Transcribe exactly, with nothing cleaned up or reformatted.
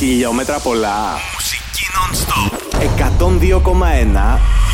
Χιλιόμετρα πολλά. Μουσική non-stop. εκατόν δύο κόμμα ένα